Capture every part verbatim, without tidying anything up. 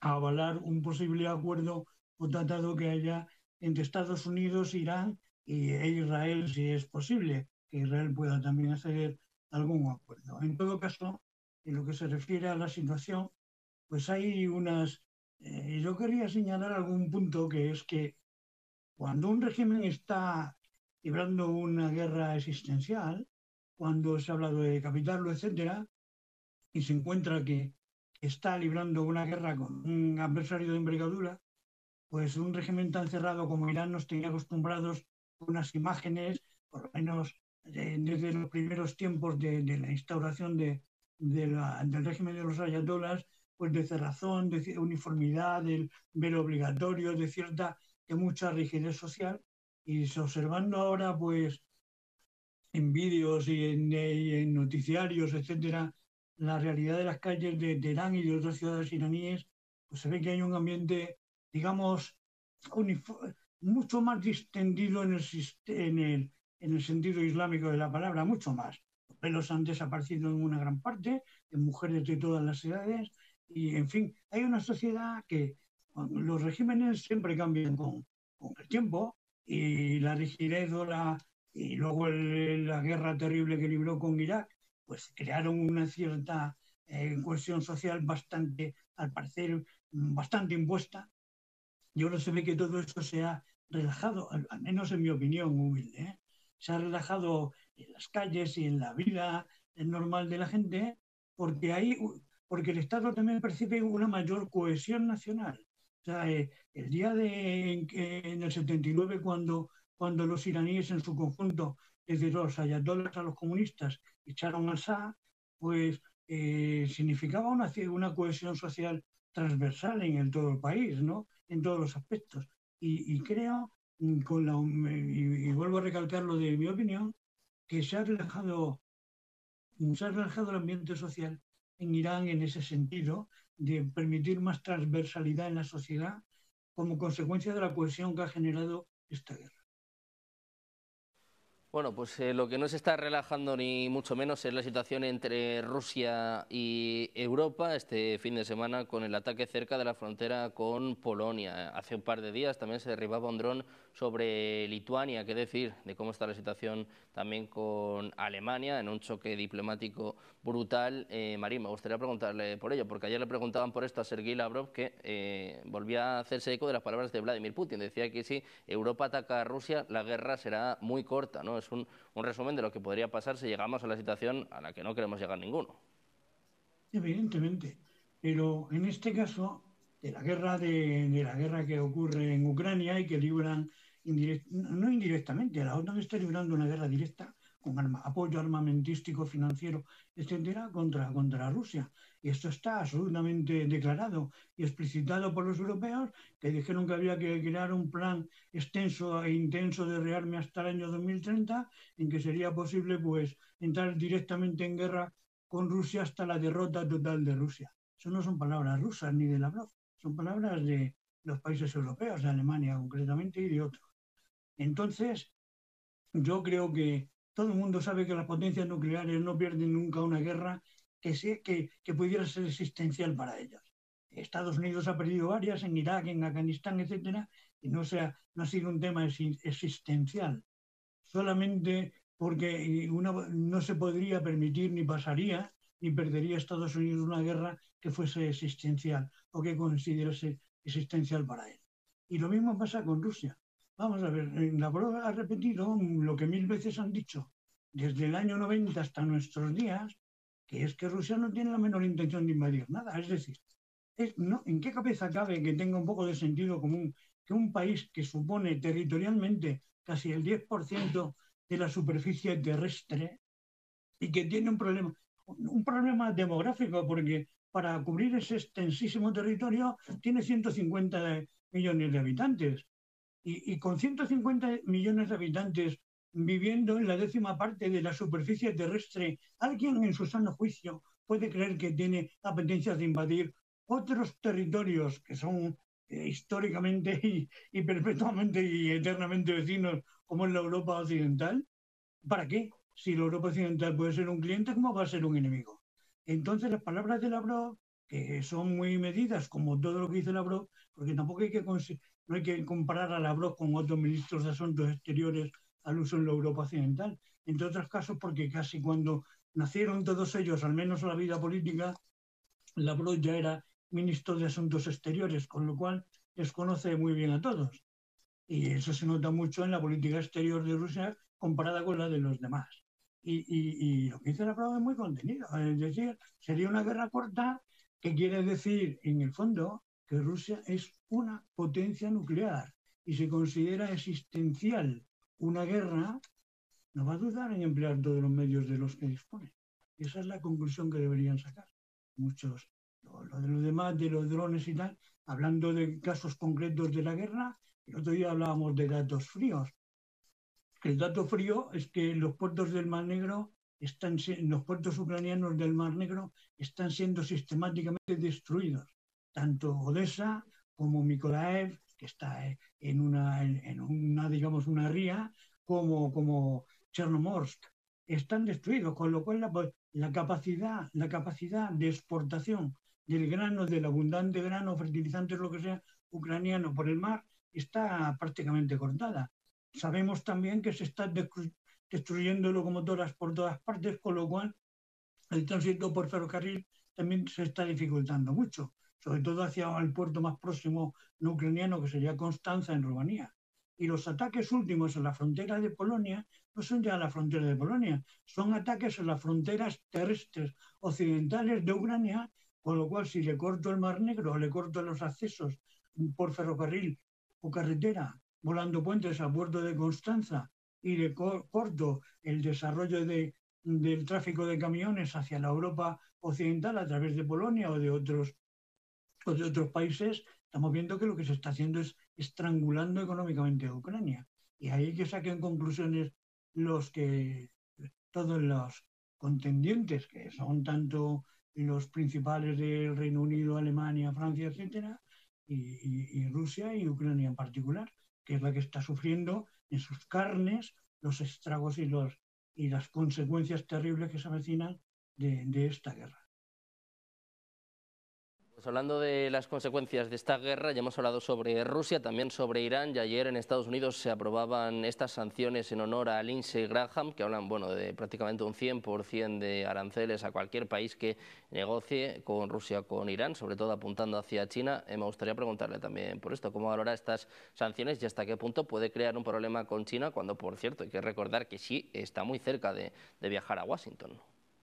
a avalar un posible acuerdo o tratado que haya entre Estados Unidos, Irán y, e Israel, si es posible, que Israel pueda también acceder a algún acuerdo. En todo caso, en lo que se refiere a la situación, pues hay unas... Eh, yo quería señalar algún punto que es que cuando un régimen está librando una guerra existencial, cuando se habla de capitarlo, etcétera, y se encuentra que está librando una guerra con un adversario de envergadura, pues un régimen tan cerrado como Irán nos tenía acostumbrados a unas imágenes, por lo menos eh, desde los primeros tiempos de, de la instauración de, de la, del régimen de los ayatolás, pues de cerrazón, de uniformidad, del velo obligatorio, de cierta, de mucha rigidez social. Y observando ahora, pues en vídeos y en, y en noticiarios, etcétera, la realidad de las calles de Teherán y de otras ciudades iraníes, pues se ve que hay un ambiente, digamos, mucho más distendido en el, en, el, en el sentido islámico de la palabra, mucho más. Los pelos han desaparecido en una gran parte, en mujeres de todas las edades, y en fin, hay una sociedad que los regímenes siempre cambian con, con el tiempo y la rigidez o la, y luego el, la guerra terrible que libró con Irak, pues crearon una cierta eh, cohesión social bastante, al parecer, bastante impuesta. Yo no se ve que todo eso se ha relajado, al, al menos en mi opinión humilde, ¿eh? Se ha relajado en las calles y en la vida normal de la gente, porque hay, porque el Estado también percibe una mayor cohesión nacional. O sea, eh, el día de, en, en el setenta y nueve, cuando, cuando los iraníes en su conjunto, desde los ayatolás a los comunistas, echaron al Shah, pues eh, significaba una, una cohesión social transversal en el, todo el país, ¿no? En todos los aspectos. Y, y creo, con la, y, y, vuelvo a recalcar lo de mi opinión, que se ha relajado, se ha relajado el ambiente social en Irán en ese sentido, de permitir más transversalidad en la sociedad como consecuencia de la cohesión que ha generado esta guerra. Bueno, pues eh, lo que no se está relajando ni mucho menos es la situación entre Rusia y Europa este fin de semana con el ataque cerca de la frontera con Polonia. Hace un par de días también se derribaba un dron sobre Lituania. ¿Qué decir de cómo está la situación también con Alemania en un choque diplomático brutal? Eh, Marín, me gustaría preguntarle por ello, porque ayer le preguntaban por esto a Sergei Lavrov, que eh, volvía a hacerse eco de las palabras de Vladimir Putin. Decía que si Europa ataca a Rusia, la guerra será muy corta, ¿no? Es un, un resumen de lo que podría pasar si llegamos a la situación a la que no queremos llegar ninguno. Evidentemente, pero en este caso de la guerra de, de la guerra que ocurre en Ucrania y que libran indirect, no indirectamente, la OTAN está librando una guerra directa con arma, apoyo armamentístico, financiero, etcétera, contra, contra Rusia. Y esto está absolutamente declarado y explicitado por los europeos, que dijeron que había que crear un plan extenso e intenso de rearme hasta el año dos mil treinta, en que sería posible pues entrar directamente en guerra con Rusia hasta la derrota total de Rusia. Eso no son palabras rusas ni de Lavrov, son palabras de los países europeos, de Alemania concretamente y de otros. Entonces, yo creo que todo el mundo sabe que las potencias nucleares no pierden nunca una guerra que, sea, que, que pudiera ser existencial para ellas. Estados Unidos ha perdido varias en Irak, en Afganistán, etcétera, y no, sea, no ha sido un tema existencial. Solamente porque una, no se podría permitir ni pasaría ni perdería Estados Unidos una guerra que fuese existencial o que considerase existencial para él. Y lo mismo pasa con Rusia. Vamos a ver, Lavrov ha repetido lo que mil veces han dicho desde el año noventa hasta nuestros días, que es que Rusia no tiene la menor intención de invadir nada. Es decir, es, no, ¿en qué cabeza cabe que tenga un poco de sentido común que un país que supone territorialmente casi el diez por ciento de la superficie terrestre y que tiene un problema, un problema demográfico, porque para cubrir ese extensísimo territorio tiene ciento cincuenta millones de habitantes. Y, y con ciento cincuenta millones de habitantes viviendo en la décima parte de la superficie terrestre, ¿alguien en su sano juicio puede creer que tiene apetencias de invadir otros territorios que son eh, históricamente y, y perpetuamente y eternamente vecinos, como es la Europa occidental? ¿Para qué? Si la Europa occidental puede ser un cliente, ¿cómo va a ser un enemigo? Entonces, las palabras de Lavrov que son muy medidas, como todo lo que dice Lavrov, porque tampoco hay que, no hay que comparar a Lavrov con otros ministros de Asuntos Exteriores al uso en la Europa Occidental, entre otros casos porque casi cuando nacieron todos ellos, al menos en la vida política, Lavrov ya era ministro de Asuntos Exteriores, con lo cual les conoce muy bien a todos. Y eso se nota mucho en la política exterior de Rusia comparada con la de los demás. Y, y, y lo que dice Lavrov es muy contenido. Es decir, sería una guerra corta, que quiere decir, en el fondo, que Rusia es una potencia nuclear y se considera existencial una guerra, no va a dudar en emplear todos los medios de los que dispone. Esa es la conclusión que deberían sacar muchos. Lo, lo de los demás, de los drones y tal, hablando de casos concretos de la guerra, el otro día hablábamos de datos fríos. El dato frío es que los puertos del Mar Negro, están, los puertos ucranianos del Mar Negro están siendo sistemáticamente destruidos. Tanto Odessa como Mykolaiv, que está en una, en una digamos, una ría, como, como Chernomorsk, están destruidos, con lo cual la, la, capacidad, la capacidad de exportación del grano, del abundante grano, fertilizantes, lo que sea, ucraniano por el mar, está prácticamente cortada. Sabemos también que se están destruyendo locomotoras por todas partes, con lo cual el tránsito por ferrocarril también se está dificultando mucho, sobre todo hacia el puerto más próximo no ucraniano, que sería Constanza, en Rumanía. Y los ataques últimos en la frontera de Polonia no son ya la frontera de Polonia, son ataques en las fronteras terrestres occidentales de Ucrania, con lo cual si le corto el Mar Negro o le corto los accesos por ferrocarril o carretera, volando puentes al puerto de Constanza, y le corto el desarrollo de, del tráfico de camiones hacia la Europa occidental a través de Polonia o de otros, o de otros países, estamos viendo que lo que se está haciendo es estrangulando económicamente a Ucrania. Y ahí que saquen conclusiones los que, todos los contendientes, que son tanto los principales del Reino Unido, Alemania, Francia, etcétera, y, y, y Rusia y Ucrania en particular, que es la que está sufriendo en sus carnes los estragos y, los, y las consecuencias terribles que se avecinan de, de esta guerra. Pues hablando de las consecuencias de esta guerra, ya hemos hablado sobre Rusia, también sobre Irán, y ayer en Estados Unidos se aprobaban estas sanciones en honor a Lindsey Graham, que hablan bueno, de prácticamente un cien por cien de aranceles a cualquier país que negocie con Rusia, con Irán, sobre todo apuntando hacia China. Eh, me gustaría preguntarle también por esto, ¿cómo valora estas sanciones y hasta qué punto puede crear un problema con China, cuando, por cierto, hay que recordar que sí está muy cerca de, de viajar a Washington?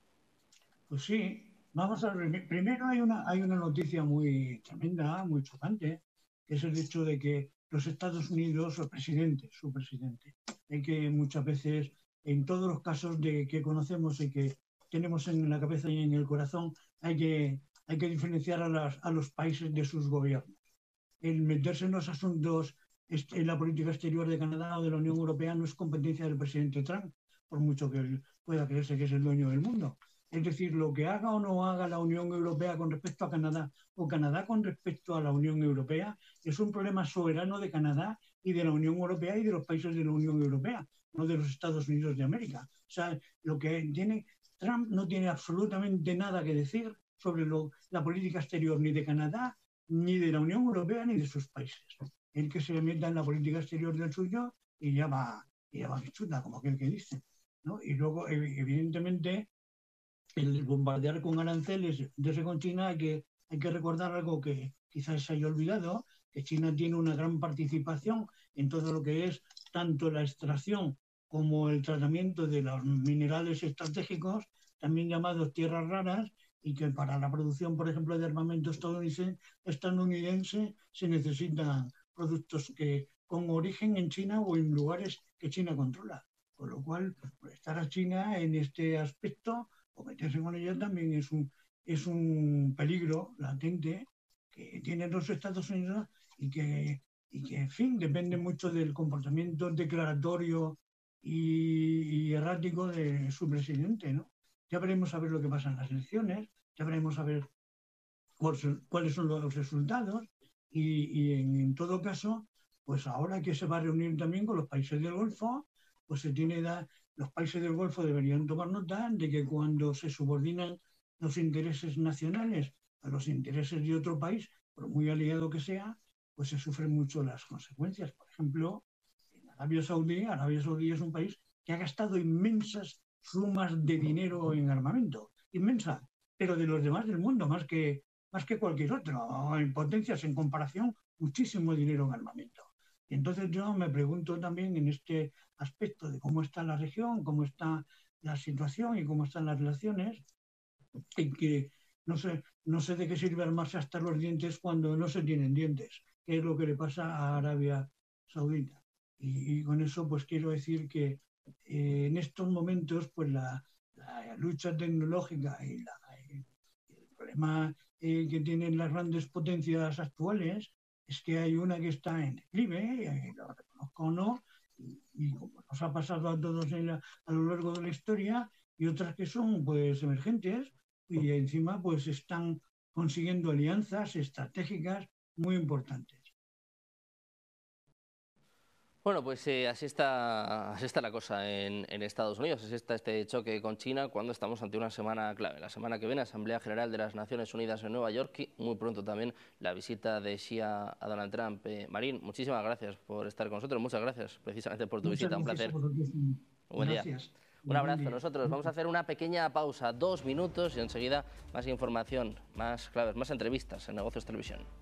Pues sí. Vamos a ver, primero hay una, hay una noticia muy tremenda, muy chocante, que es el hecho de que los Estados Unidos, su presidente, su presidente, hay que muchas veces, en todos los casos de que conocemos y que tenemos en la cabeza y en el corazón, hay que, hay que diferenciar a, las, a los países de sus gobiernos. El meterse en los asuntos en la política exterior de Canadá o de la Unión Europea no es competencia del presidente Trump, por mucho que él pueda creerse que es el dueño del mundo. Es decir, lo que haga o no haga la Unión Europea con respecto a Canadá o Canadá con respecto a la Unión Europea es un problema soberano de Canadá y de la Unión Europea y de los países de la Unión Europea, no de los Estados Unidos de América. O sea, lo que tiene Trump no tiene absolutamente nada que decir sobre lo, la política exterior ni de Canadá, ni de la Unión Europea, ni de sus países. El que se meta en la política exterior del suyo y ya va, y ya va chuta, como aquel que dice, ¿no? Y luego, evidentemente, el bombardear con aranceles desde con China, hay que, hay que recordar algo que quizás se haya olvidado, que China tiene una gran participación en todo lo que es tanto la extracción como el tratamiento de los minerales estratégicos, también llamados tierras raras, y que para la producción, por ejemplo, de armamento estadounidense, estadounidense se necesitan productos que con origen en China o en lugares que China controla. Con lo cual, estar a China en este aspecto o meterse con ella también es un, es un peligro latente que tienen los Estados Unidos y que, y que, en fin, depende mucho del comportamiento declaratorio y, y errático de su presidente, ¿no? Ya veremos a ver lo que pasa en las elecciones, ya veremos a ver cuáles son los resultados y, y en, en todo caso, pues ahora que se va a reunir también con los países del Golfo, pues se tiene da, los países del Golfo deberían tomar nota de que cuando se subordinan los intereses nacionales a los intereses de otro país, por muy aliado que sea, pues se sufren mucho las consecuencias. Por ejemplo, en Arabia Saudí, Arabia Saudí es un país que ha gastado inmensas sumas de dinero en armamento, inmensa, pero de los demás del mundo, más que, más que cualquier otro, en potencias en comparación, muchísimo dinero en armamento. Y entonces yo me pregunto también en este aspecto de cómo está la región, cómo está la situación y cómo están las relaciones, en que no sé, no sé de qué sirve armarse hasta los dientes cuando no se tienen dientes, que es lo que le pasa a Arabia Saudita. Y, y con eso pues quiero decir que eh, en estos momentos pues la, la lucha tecnológica y, la, y el problema eh, que tienen las grandes potencias actuales es que hay una que está en declive, eh, lo reconozco o no, y, y como nos ha pasado a todos en la, a lo largo de la historia, y otras que son pues emergentes y encima pues están consiguiendo alianzas estratégicas muy importantes. Bueno, pues eh, así está, así está la cosa en, en Estados Unidos, así está este choque con China cuando estamos ante una semana clave. La semana que viene, Asamblea General de las Naciones Unidas en Nueva York y muy pronto también la visita de Xi a, a Donald Trump. Eh, Marín, muchísimas gracias por estar con nosotros, muchas gracias precisamente por tu Muchas visita, un gracias a placer. vosotros. Un buen día. Gracias. Un Buen abrazo. día. Nosotros vamos a hacer una pequeña pausa, dos minutos, y enseguida más información, más claves, más entrevistas en Negocios Televisión.